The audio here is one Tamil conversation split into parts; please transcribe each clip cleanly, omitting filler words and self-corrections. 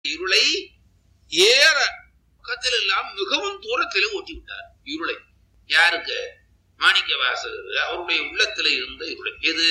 இருளை ஏற பக்கத்தில் எல்லாம் மிகவும் தூரத்திலே ஓட்டி விட்டார் இருளை. யாருக்கு? மாணிக்க வாசகர் அவருடைய உள்ளத்துல இருந்த இருளை. எது?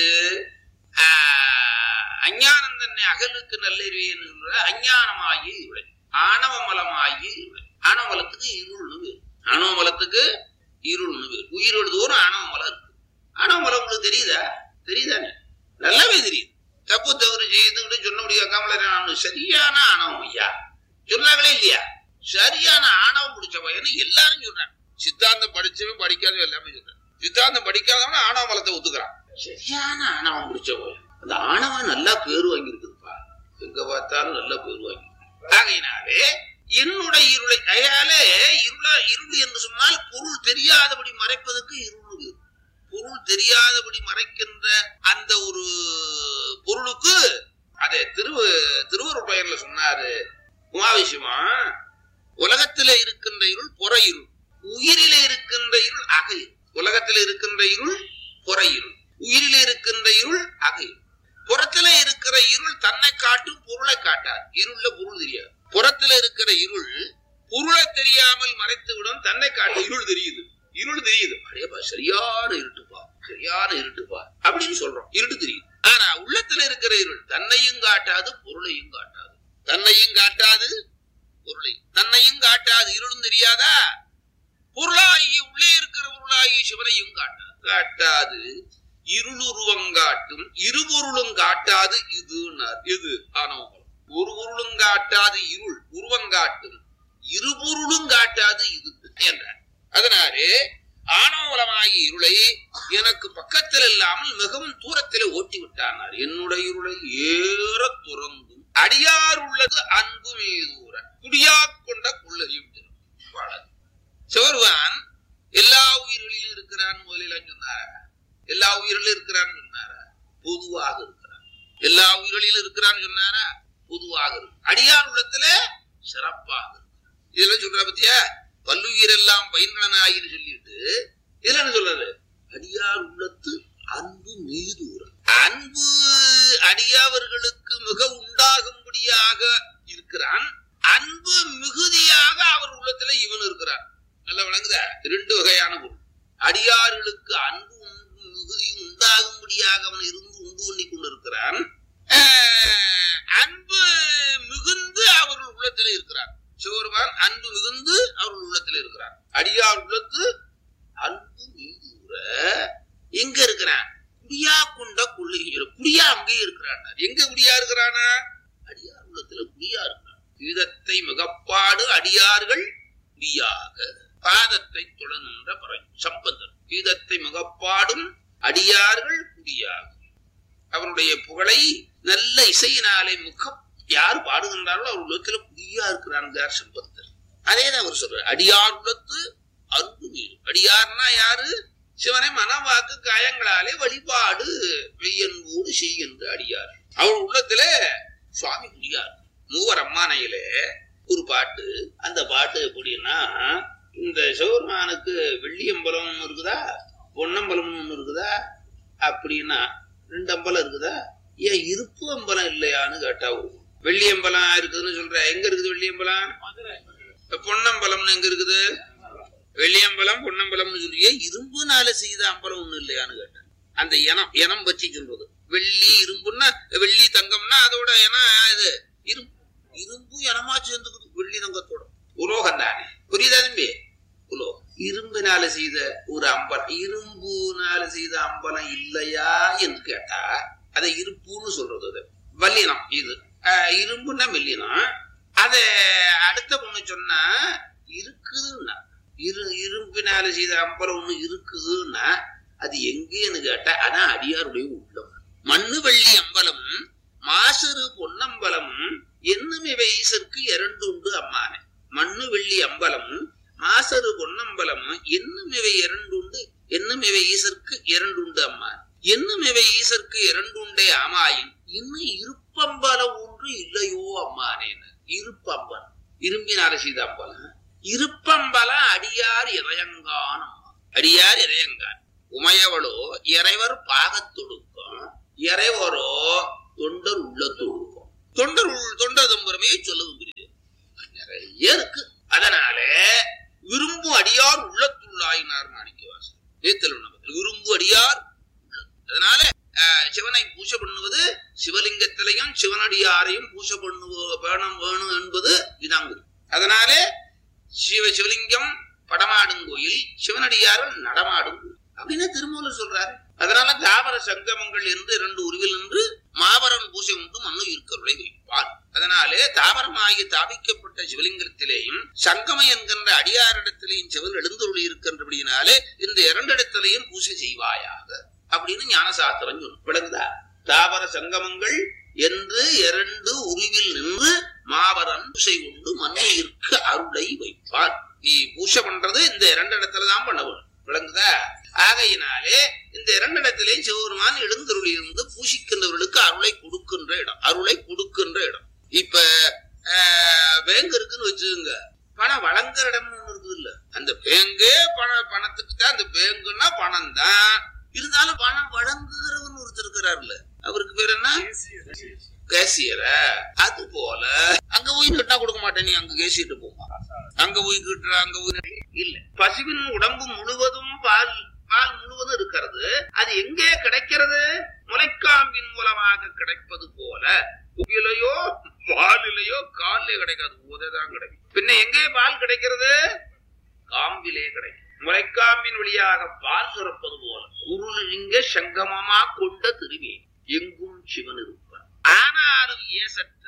அஞ்ஞானம் தன்னை அகலுக்கு நல்லறிவு என்கிற அஞ்ஞானமாகிய இருளை, ஆணவமலமாகிய இருளை. ஆணவமலத்துக்கு இருள்னு பேர். ஆணவமலத்துக்கு இருள்னு பேர். உயிரோடு தூரம் ஆணவமலம் இருக்கு. ஆணவமலம் உங்களுக்கு தெரியுதா? தெரியுதானே? நல்லாவே தெரியுது. தப்பு தவறு செய்துன்னு சொன்னபடி கேட்காமல சரியான ஆணவம் ஐயா சொன்னாங்களே இல்லையா? சரியான ஆணவம் பிடிச்ச பையன்னு எல்லாரும் சொல்றாங்க. சித்தாந்தம் படிச்சவன் படிக்காதவன் எல்லாமே சொல்றாங்க. சித்தாந்தம் படிக்காதவன ஆணவ மலத்தை ஒத்துக்கிறான். சரியான ஆணவம் பிடிச்ச பையன். அந்த ஆணவம் நல்லா பேரு வாங்கியிருக்குதுப்பா. எங்க பார்த்தாலும் நல்லா பேரு வாங்கி. ஆகையினாலே என்னுடைய இருளை அயாலே இருள் என்று சொன்னால் பொருள் தெரியாதபடி மறைப்பதற்கு இருள். பொருள் தெரியாதபடி மறைக்கின்ற அந்த ஒரு பொருளுக்கு அதே திருவருட் பெயர்ல சொன்னாரு உமாவிஷயமா. உலகத்திலே இருக்கின்ற இருள் புற இருள், உயிரிலே இருக்கின்ற இருள் அக இருள். உலகத்திலே இருக்கின்ற இருள் புற இருள், உயிரிலே இருக்கின்ற இருள் அக இருள். புறத்திலே இருக்கிற இருள் தன்னை காட்டும், பொருளை காட்டார். இருள்ல பொருள் தெரியாது. புறத்திலே இருக்கிற இருள் பொருளை தெரியாமல் மறைத்து விடும், தன்னை காட்டும். இருள் தெரியுது, இருள் தெரியுது. அடேப்பா சரியான இருட்டுப்பா, சரியான இருட்டுப்பா அப்படின்னு சொல்றோம். இருட்டு தெரியுது. ஆனா உள்ளத்துல இருக்கிற இருள் தன்னையும் காட்டாது, பொருளையும் காட்டாது. தன்னையும் காட்டாது, பொருளை தன்னையும் காட்டாது. இருளும் தெரியாதா? பொருளாகி உள்ளே இருக்கிற பொருளாகி சிவனையும் காட்டாது. இருளுருவங்காட்டும், இருபொருளும் காட்டாது. இது ஆணவமலம். ஒரு பொருளும் காட்டாது இருள் உருவங்காட்டும், இருபொருளும் காட்டாது இது என்றார். அதனாலே ஆணவமலமாகி இருளை எனக்கு பக்கத்தில் இல்லாமல் மிகவும் தூரத்திலே ஓட்டி விட்டார். என்னுடைய இருளை ஏற துறந்தும் அடியார் உள்ளது அன்பு மீதூர குடியா கொண்ட கொள்ளையும் சிவருவான் எல்லா உயிர்களிலும் இருக்கிறான். முதலில் சொன்னார எல்லா உயிரிலும் இருக்கிறான்னு சொன்னாரா? பொதுவாக இருக்கிறான். எல்லா உயிர்களிலும் இருக்கிறான்னு சொன்னாரா? பொதுவாக இருக்கு. அடியார் உள்ளத்துல சிறப்பாக இருக்கிறான். இதெல்லாம் சொல்ற பத்தியா? பல்லுயிரெல்லாம் பயிர்களாயின்னு சொல்லிட்டு இதுல என்ன சொல்றாரு? அடியார் உள்ளத்து அன்பு மீதூர. அன்பு அடியாவர்களுக்கு மிக உண்டாகும்படியாக இருக்கிறான். அன்பு மிகுதியாக அவர் உள்ளத்துல இவன் இருக்கிறான். நல்லா விளங்குதா? இரண்டு வகையான பொருள். அடியார்களுக்கு அன்பு மிகுதியும் உண்டாகும்படியாக அவன் இருந்து உண்டு பண்ணி கொண்டு இருக்கிறான். அன்பு மிகுந்து அவர்கள் உள்ளத்துல இருக்கிறான். சிவருமான் அன்பு மிகுந்து அவர்கள் உள்ளத்துல இருக்கிறான். அடியார் உள்ளத்து அன்பு மீதூர எங்க இருக்கிறான்? குடியா கொண்ட கொள்ளைகிற குடியா அங்கேயே இருக்கிறான். எங்க குடியா இருக்கிறானா? அடியார் உள்ளத்துல குடியா இருக்கிறான். கீதத்தை மிகப்பாடு அடியார்கள் குடியாக பாதத்தை தொடர்கின்ற பறை சம்பந்தர். கீதத்தை மிகப்பாடும் அடியார்கள் குடியாக அவருடைய புகழை நல்ல இசையினாலே யார் பாடுகின்றார்களோ அவர் உள்ளத்துல குடியா இருக்கிறான் சம்பந்தர். அதேதான் அவர் சொல்றார். அடியார் உள்ளத்து அன்பு மீது. அடியார்னா யாரு? சிவனை மனவாக்கு காயங்களாலே வழிபாடு வெய்யன்போடு செய்கின்ற அடியார். அவர் உள்ளத்துல சுவாமி குடியார். மூவர் அம்மானையிலே ஒரு பாட்டு. அந்த பாட்டு எப்படின்னா, இந்த சிவபெருமானுக்கு வெள்ளியம்பலம் ஒண்ணு இருக்குதா, பொன்னம்பலம் ஒண்ணு இருக்குதா அப்படின்னா, 2 அம்பலம் இருக்குதா? ஏன் இருப்பு அம்பலம் இல்லையான்னு கேட்டா, வெள்ளியம்பலம் இருக்குதுன்னு சொல்ற. எங்க இருக்குது வெள்ளியம்பலம்? பொன்னம்பலம்னு எங்க இருக்குது? வெள்ளியம்பலம் பொன்னம்பலம்னு சொல்லியே இரும்புனால செய்த அம்பலம் ஒண்ணு இல்லையான்னு கேட்டேன். அந்த இனம் பற்றி சொல்றது. வெள்ளி இரும்புன்னா, வெள்ளி தங்கம்னா அதோட இனம் இது இரும்பு. இரும்பு இனமா சேர்ந்துக்குது வெள்ளி தங்கத்தோட. உலோகம் தானே. புரியுதா தம்பி? உலோகம். இரும்பினால செய்த ஒரு அம்பலம், இரும்புனால செய்த அம்பலம் இல்லையா என்று கேட்டா அதை இருப்புன்னு சொல்றது. அது வல்லினம். இது இரும்புன்னா மெல்லினம். அத அடுத்த பொண்ணு சொன்னா இருக்குதுன்னா, இரும்பினால செய்த அம்பலம் ஒண்ணு இருக்குதுன்னா அது எங்கேன்னு கேட்டா அதான் அடியாருடைய உள்ளம். மண்ணு வெள்ளி அம்பலம் மாசரு பொன்னம்பலம் என்னும் இவை ஈசற்கு 2 உண்டு அம்மானே. மண்ணு வெள்ளி அம்பலம் மாசரு பொன்னம்பலம் என்னும் இவை 2 உண்டு. என்னும் இவை ஈசற்கு 2 உண்டு அம்மா. என்னும் இவை ஈசற்கு 2 உண்டே ஆமாயின் இன்னும் இருப்பம்பலம் ஒன்று இல்லையோ அம்மானேன்னு. இருப்பம்பலம் இரும்பினால செய்த அம்பலம். இருப்பம்பலம் அடியார் இறையங்கான். அடியார் இறையங்கான். உமையவளோ இறைவர் பாகத்தொடுக்கும், இறைவரோ தொண்டர் உள்ள தொடுக்கும். தொண்டர் தம்புரமையை சொல்லவும் நிறைய இருக்கு. அதனால விரும்பு அடியார் உள்ளத்துள்ளாயினார் மாணிக்கவாசகர். விரும்பு அடியார். அதனால சிவனை பூஜை பண்ணுவது, சிவலிங்கத்திலையும் சிவனடியாரையும் பூஜை வேணும் என்பது இதாங்க. அதனாலே சிவலிங்கம் படமாடும் கோயில், சிவனடியார்கள் நடமாடும் கோயில் அப்படின்னு திருமூலர் சொல்றாரு. அதனால தாவர சங்கமங்கள் என்று 2 உருவில் நின்று மாபரன் பூஜை உண்டு மண்ணு இருக்கருளை வைப்பார். அதனாலே தாவரமாகி தாபிக்கப்பட்ட சிவலிங்கத்திலேயும் சங்கம என்கின்ற அடியாரிடத்திலேயும் சிவன் எழுந்தருளி இருக்கின்றபடியினாலே இந்த 2 இடத்திலையும் பூஜை செய்வாயாக அப்படின்னு ஞானசாஸ்திரம் சொல்லும். விளங்குதா? தாவர சங்கமங்கள் என்று 2 உருவில் நின்று மாபரன் பூஜை உண்டு மண்ணு இருக்க அருளை வைப்பார். நீ பூஜை பண்றது இந்த 2 இடத்துலதான் பண்ணணும். விளங்குதா? ஆகையினாலே இந்த 2 இடத்திலேயும் சிவபெருமான் எழுந்தருளி இருந்து பூசிக்கின்றவர்களுக்கு அருளை கொடுக்கின்ற இடம். இப்ப பேங்க் இருக்குன்னு வச்சுக்கோங்க, பணம் வழங்குற இடம்னு ஒண்ணு இருக்குது இல்ல. அந்த பேங்கே பணத்துக்கு தான். அந்த பேங்குன்னா பணம் தான். இருந்தாலும் பணம் வழங்குகிறவன் ஒருத்தர் இருக்கிறார்ல, அவருக்கு பேர் என்ன? கேசியர. அது போல அங்க போய் கிட்டா கொடுக்க மாட்டேன், நீ அங்க கேசிட்டு போமா. அங்க போய் கிட்ட அங்க போய் இல்ல. பசுவின் உடம்பு முழுவதும் பால் முழுவதும் இருக்கிறது. அது எங்கே கிடைக்கிறது? முளைக்காம்பின் மூலமாக கிடைப்பது போல புகிலையோ பாலிலையோ காலிலே கிடைக்காது, உததான் கிடைக்கும். பின்ன எங்கே பால் கிடைக்கிறது? காம்பிலே கிடைக்கும். முளைக்காம்பின் வழியாக பால் சுரப்பது போல உருளிங்க சங்கமமா கொண்ட திருவே எங்கும் சிவன் இருப்பார். ஆனாலும் ஏசற்ற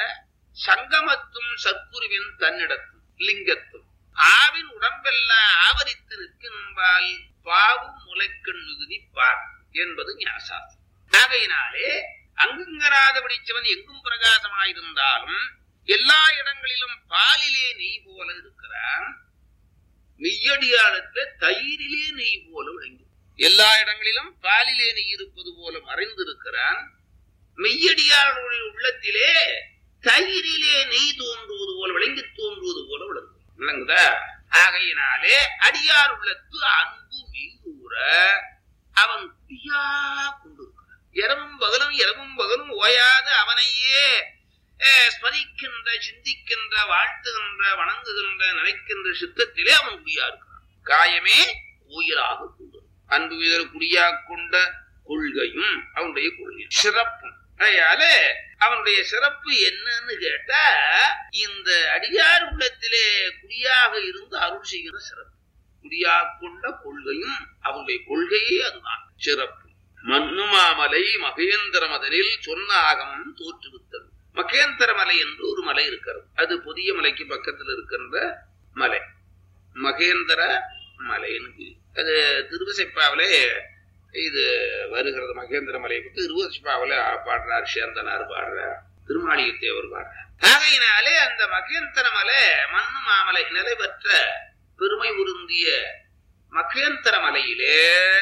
சங்கமத்தும் சத்குருவின் தன்னிடத்தும் லிங்கத்தும் ஆவின் உடம்பெல்லாம் ஆவரித்து நிற்கின்பால் பாவும் முளைக்கண் மிகுதி பார் என்பது ஞானசாஸ்திரம். ஆகையினாலே அங்குங்கராத பிடிச்சவன் எங்கும் பிரகாசமாயிருந்தாலும் எல்லா இடங்களிலும் பாலிலே நெய் போல இருக்கிறான். மெய்யடியாளத்துல தயிரிலே நெய் போல விளங்கி, எல்லா இடங்களிலும் பாலிலே நெய் இருப்பது போல மறைந்திருக்கிறான். மெய்யடியாளுடைய உள்ளத்திலே தயிரிலே நெய் தோன்றுவது போல விளங்கி தோன்றுவது போல விளங்குதா? ஆகையினாலே அடியார் உள்ளத்து அன்பு மீதூர அவன் குடியா கொண்டிருக்கிறான். இரவும் பகலும் ஓயாத அவனையே ஸ்மரிக்கின்ற, சிந்திக்கின்ற, வாழ்த்துகின்ற, வணங்குகின்ற, நினைக்கின்ற சித்தத்திலே அவன் குடியா இருக்கிறான். காயமே கோயிலாக கொண்டு அன்பு வீதர் குடியா கொண்ட கொள்கையும் அவனுடைய கொள்கையும் சிறப்பும். அதனால அவனுடைய சிறப்பு என்னன்னு கேட்டா, இந்த அடியார் உள்ளத்திலே குடியாக இருந்து அருள் செய்கிற சிறப்பு. குடியா கொண்ட கொள்கையும் அவனுடைய கொள்கையே அதுதான் சிறப்பு. மன்னுமாமலை மகேந்திர மதனில் சொன்ன ஆகமம் தோற்றுவித்தது. மகேந்திர மலை என்று ஒரு மலை இருக்கிறது. அது புதிய மலைக்கு பக்கத்தில் இருக்கின்ற மலை மகேந்திர மலைன்னு. அது திருவசைப்பாவிலே இது வருகிறது. மகேந்திர மலையை பற்றி திருவசைப்பாவில பாடுறார், சேந்தனார் பாடுறார், திருமாளிகைத்தேவர் பாடுறார். ஆகையினாலே அந்த மகேந்திர மலை மண்ணு மாமலை நிலை பெற்ற பெருமை உருந்திய மகேந்திர மலையிலே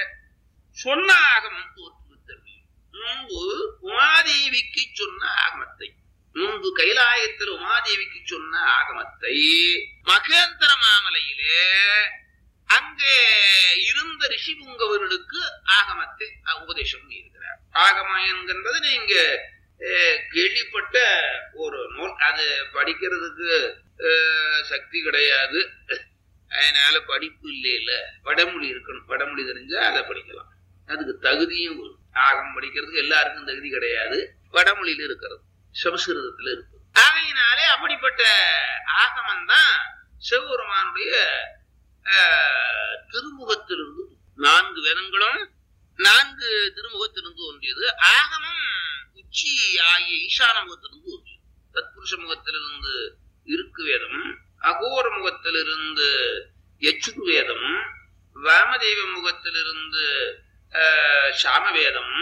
சொன்ன ஆகமம் தோற்றுவித்தது. முன்பு உமாதேவிக்கு சொன்ன ஆகமத்தை, முன்பு கைலாயத்தில் உமாதேவிக்கு சொன்ன ஆகமத்தை மகேந்திர மாமலையிலே அங்கே இருந்த ரிஷிபுங்கவர்களுக்கு ஆகமத்தை உபதேசம் இருக்கிறார். ஆகமம் என்கின்றது நீங்க கேள்விப்பட்ட ஒரு நூல். அது படிக்கிறதுக்கு சக்தி கிடையாது, அதனால படிப்பு இல்லையில வடமொழி இருக்கணும். வடமொழி தெரிஞ்சா அதை படிக்கலாம், அதுக்கு தகுதியும் வரும். ஆகமம் படிக்கிறதுக்கு எல்லாருக்கும் தகுதி கிடையாது, வடமொழியில இருக்கிறது, சமஸ்கிருதத்துல இருக்கு. ஆகையினாலே அப்படிப்பட்ட ஆகமம் தான் சிவபெருமானுடைய திருமுகத்திலிருந்து 4 வேதங்களும் 4 திருமுகத்திலிருந்து தோன்றியது. ஆகமம் உச்சி ஆகிய ஈசான முகத்திலிருந்து தோன்றியது. தத்புருஷ முகத்திலிருந்து இருக்கு வேதம், அகோர முகத்திலிருந்து யச்சுர் வேதம், வாமதேவ முகத்திலிருந்து சாமவேதம்,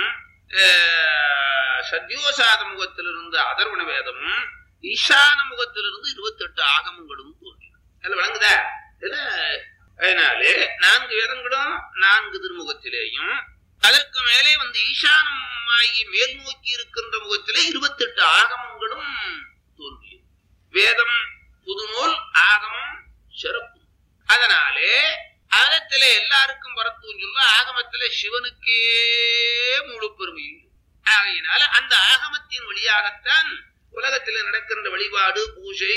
சத்யோசாத முகத்திலிருந்து அதர்வண வேதம், ஈசான முகத்திலிருந்து 28 ஆகமங்களும் தோன்றியது. அதுல வழங்குதா? அதனாலே 4 வேதங்களும் 4 திருமுகத்திலேயும், அதற்கு மேலே வந்து ஈசானமாகி மேல் நோக்கி இருக்கின்ற முகத்திலே 28 ஆகமங்களும் தோன்றியது. வேதம் புதுநூல், ஆகமம் சிறப்பு. அதனாலே ஆகத்திலே எல்லாருக்கும் வரத்துன்னு சொல்ல, ஆகமத்திலே சிவனுக்கே முழு பெருமையும். ஆகையினால அந்த ஆகமத்தின் வழியாகத்தான் உலகத்தில் நடக்கின்ற வழிபாடு பூஜை